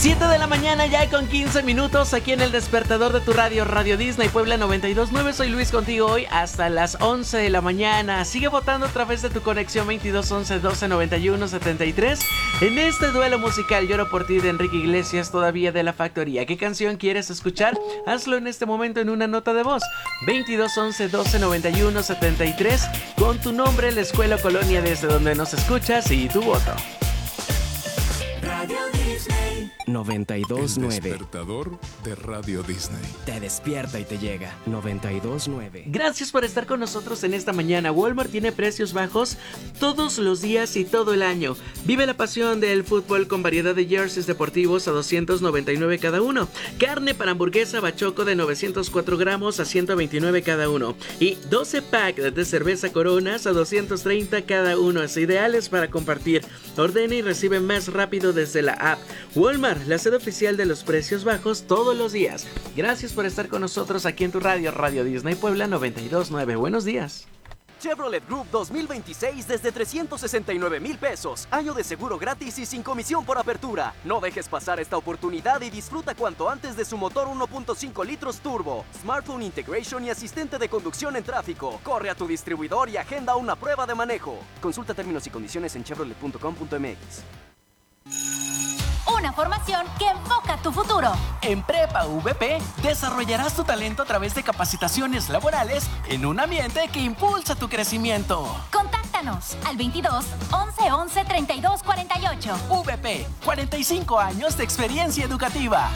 7 de la mañana ya con 15 minutos aquí en el despertador de tu radio, Radio Disney Puebla 92.9. Soy Luis contigo hoy hasta las 11 de la mañana. Sigue votando a través de tu conexión 2211 12 91 73. En este duelo musical Lloro por ti de Enrique Iglesias, todavía de La Factoría. ¿Qué canción quieres escuchar? Hazlo en este momento en una nota de voz. 2211 12 91 73 con tu nombre, la escuela o colonia desde donde nos escuchas y tu voto. Radio Disney 92.9. El despertador de Radio Disney. Te despierta y te llega. 92.9. Gracias por estar con nosotros en esta mañana. Walmart tiene precios bajos todos los días y todo el año. Vive la pasión del fútbol con variedad de jerseys deportivos a $299 cada uno. Carne para hamburguesa Bachoco de 904 gramos a $129 cada uno. Y 12 packs de cerveza Coronas a $230 cada uno. Es ideales para compartir. Ordena y recibe más rápido desde la app. Walmart, la sede oficial de los precios bajos todos los días. Gracias por estar con nosotros aquí en tu radio, Radio Disney Puebla 92.9. Buenos días. Chevrolet Group 2026 desde 369,000 pesos. Año de seguro gratis y sin comisión por apertura. No dejes pasar esta oportunidad y disfruta cuanto antes de su motor 1.5 litros turbo, smartphone integration y asistente de conducción en tráfico. Corre a tu distribuidor y agenda una prueba de manejo. Consulta términos y condiciones en chevrolet.com.mx. Una formación que enfoca tu futuro. En Prepa VP desarrollarás tu talento a través de capacitaciones laborales en un ambiente que impulsa tu crecimiento. Contáctanos al 22 11 11 32 48. VP, 45 años de experiencia educativa.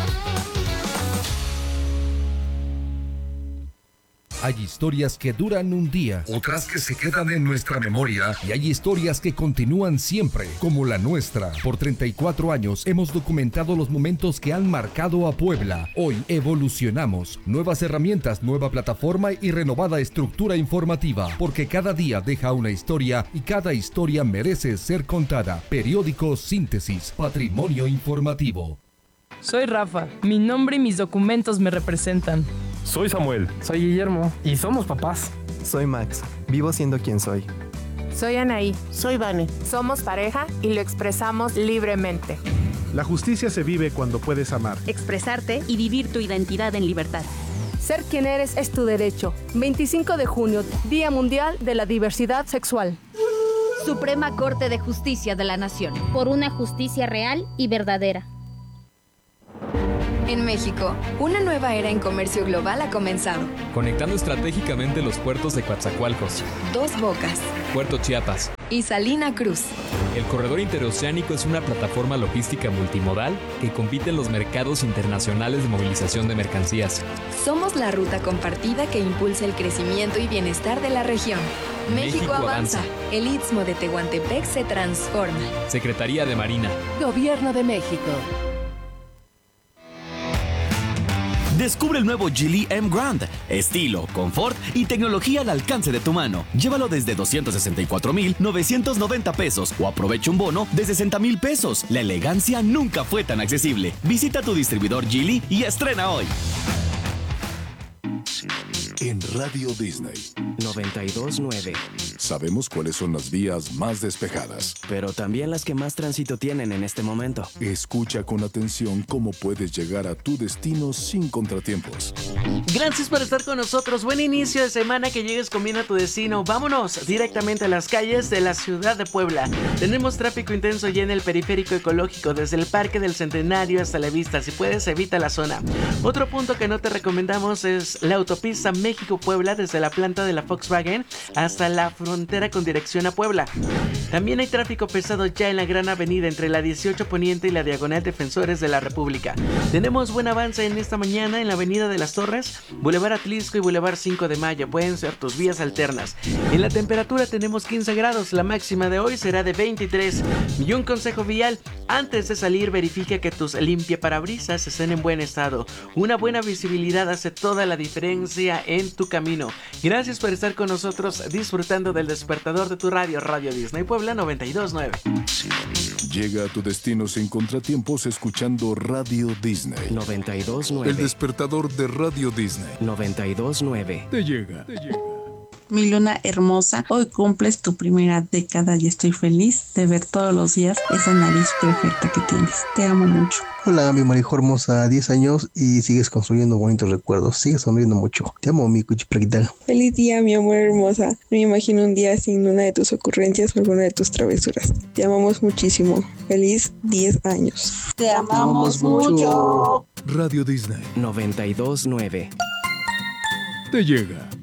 Hay historias que duran un día, otras que se quedan en nuestra memoria y hay historias que continúan siempre, como la nuestra. Por 34 años hemos documentado los momentos que han marcado a Puebla. Hoy evolucionamos. Nuevas herramientas, nueva plataforma y renovada estructura informativa, porque cada día deja una historia y cada historia merece ser contada. Periódico Síntesis, Patrimonio Informativo. Soy Rafa, mi nombre y mis documentos me representan. Soy Samuel. Soy Guillermo. Y somos papás. Soy Max. Vivo siendo quien soy. Soy Anaí. Soy Vane. Somos pareja y lo expresamos libremente. La justicia se vive cuando puedes amar, expresarte y vivir tu identidad en libertad. Ser quien eres es tu derecho. 25 de junio, Día Mundial de la Diversidad Sexual. Suprema Corte de Justicia de la Nación. Por una justicia real y verdadera. En México, una nueva era en comercio global ha comenzado. Conectando estratégicamente los puertos de Coatzacoalcos, Dos Bocas, Puerto Chiapas y Salina Cruz. El corredor interoceánico es una plataforma logística multimodal que compite en los mercados internacionales de movilización de mercancías. Somos la ruta compartida que impulsa el crecimiento y bienestar de la región. México avanza. El Istmo de Tehuantepec se transforma. Secretaría de Marina. Gobierno de México. Descubre el nuevo Geely M Grand. Estilo, confort y tecnología al alcance de tu mano. Llévalo desde 264,990 pesos o aprovecha un bono de 60,000 pesos. La elegancia nunca fue tan accesible. Visita tu distribuidor Geely y estrena hoy. En Radio Disney 92.9. Sabemos cuáles son las vías más despejadas, pero también las que más tránsito tienen en este momento. Escucha con atención cómo puedes llegar a tu destino sin contratiempos. Gracias por estar con nosotros. Buen inicio de semana, que llegues con bien a tu destino. Vámonos directamente a las calles de la ciudad de Puebla. Tenemos tráfico intenso ya en el periférico ecológico, desde el Parque del Centenario hasta la Vista. Si puedes, evita la zona. Otro punto que no te recomendamos es la autopista México-Puebla, desde la planta de la Volkswagen hasta la frontera con dirección a Puebla. También hay tráfico pesado ya en la Gran Avenida entre la 18 Poniente y la Diagonal Defensores de la República. Tenemos buen avance en esta mañana en la Avenida de las Torres, Boulevard Atlisco y Boulevard 5 de Mayo. Pueden ser tus vías alternas. En la temperatura tenemos 15 grados, la máxima de hoy será de 23. Y un consejo vial: antes de salir, verifica que tus limpiaparabrisas estén en buen estado. Una buena visibilidad hace toda la diferencia en tu camino. Gracias por estar con nosotros disfrutando del despertador de tu radio, Radio Disney Puebla 92.9. Llega a tu destino sin contratiempos escuchando Radio Disney 92.9. El despertador de Radio Disney 92.9. Te llega. Mi luna hermosa, hoy cumples tu primera década y estoy feliz de ver todos los días esa nariz perfecta que tienes. Te amo mucho. Hola, mi marijo hermosa, 10 años y sigues construyendo bonitos recuerdos. Sigues sonriendo mucho. Te amo, mi cuchipraquita. Feliz día, mi amor hermosa. No me imagino un día sin una de tus ocurrencias o alguna de tus travesuras. Te amamos muchísimo. Feliz 10 años. Te amamos mucho. Radio Disney 92.9. te llega.